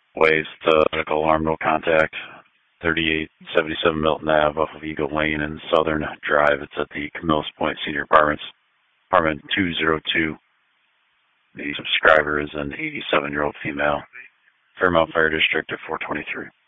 Waves to medical alarm, no contact. 3877 Milton Ave off of Eagle Lane and Southern Drive. It's at the Camillus Point Senior Apartments, apartment 202. The subscriber is an 87-year-old female. Fairmount Fire District at 423.